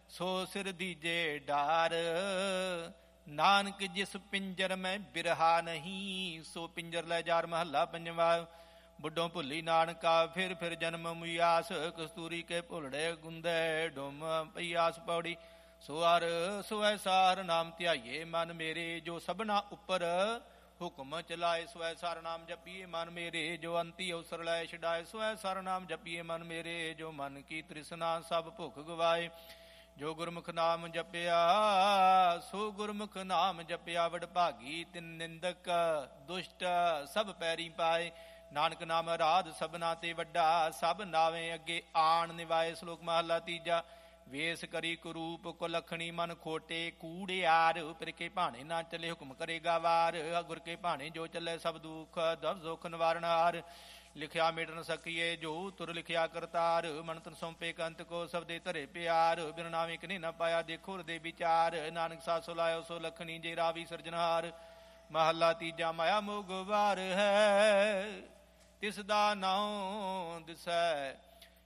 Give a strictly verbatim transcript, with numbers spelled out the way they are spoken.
ਸੋ ਸਿਰ ਦੀਜੇ ਡਾਰ। ਨਾਨਕ ਜਿਸ ਪਿੰਜਰ ਮੈਂ ਬਿਰਹਾ ਨਹੀਂ, ਸੋ ਪਿੰਜਰ ਲੈ ਜਾਰ। ਮਹੱਲਾ ਪੰਜਵਾ। ਬੁੱਢੋਂ ਭੁੱਲੀ ਨਾਨਕਾ ਫਿਰ ਫਿਰ ਜਨਮ ਮੁਆਸ, ਕਸਤੂਰੀ ਕੇ ਭੁਲੜੇ ਗੁੰਦੇ ਡੁਮ ਪਈਆਸ। ਪੌੜੀ। ਸੋ ਹਰ ਸੋ ਐਸਾ ਹਰ ਨਾਮ ਧਿਆਈਏ ਮਨ ਮੇਰੇ, ਜੋ ਸਭਨਾ ਉੱਪਰ ਹੁਕਮ ਚਲਾਏ। ਸੋ ਐਸਾ ਹਰ ਨਾਮ ਜਪੀਏ ਮਨ ਮੇਰੇ, ਜੋ ਅੰਤੀ ਅਵਸਰ ਲੈ ਛਡਾਏ। ਸੋ ਐਸਾ ਹਰ ਨਾਮ ਜਪੀਏ ਮਨ ਮੇਰੇ, ਜੋ ਮਨ ਕੀ ਤ੍ਰਿਸ਼ਨਾ ਸਭ ਭੁੱਖ ਗਵਾਏ। ਜੋ ਗੁਰਮੁਖ ਨਾਮ ਜਪਿਆ ਸੋ ਗੁਰਮੁਖ ਨਾਮ ਜਪਿਆ, ਵਡਭਾਗੀ ਤਿਨ ਨਿੰਦਕ ਦੁਸ਼ਟ ਸਭ ਪੈਰੀ ਪਾਏ। ਨਾਨਕ ਨਾਮ ਰਾਧ ਸਭਨਾ ਤੇ ਵੱਡਾ, ਸਭ ਨਾਵੇਂ ਅੱਗੇ ਆਣ ਨਿਵਾਏ। ਸ਼ਲੋਕ ਮਹਲਾ ਤੀਜਾ। ਵੇਸ ਕਰੀ ਕੁਰੂਪ ਕੁਲਖਣੀ ਮਨ ਖੋਟੇ, ਕੂੜਿਆਰ ਫਿਰ ਕੇ ਭਾਣੇ ਨਾ ਚੱਲੇ ਹੁਕਮ ਕਰੇਗਾ ਵਾਰ। ਗੁਰ ਕੇ ਭਾਣੇ ਜੋ ਚੱਲੇ ਸਭ ਦੁੱਖ ਦਬ ਦੁੱਖ ਨਿਵਾਰਨ ਹਾਰ। ਲਿਖਿਆ ਮੇਟ ਨ ਸਕੀਏ ਜੋ ਤੁਰ ਲਿਖਿਆ ਕਰਤਾਰ, ਮਨ ਤਨ ਸੌਂਪੇ ਕੰਤ ਕੋ ਸਭ ਦੇ ਧਰੇ ਪਿਆਰ। ਬਿਨ ਨਾਮੇ ਕਿਨੇ ਨਾ ਪਾਇਆ ਦੇਖੋ ਹਿਰਦੇ ਵਿਚਾਰ, ਨਾਨਕ ਸਾਥ ਸੋ ਲਾਇਓ ਸੋ ਲਖਣੀ ਜੇ ਰਾਵੀ ਸਿਰਜਨਹਾਰ। ਮਹੱਲਾ ਤੀਜਾ। ਮਾਇਆ ਮੋਹ ਗਵਾਰ ਹੈ ਤਿਸ ਦਾ ਨਾਉ ਦਿਸੈ,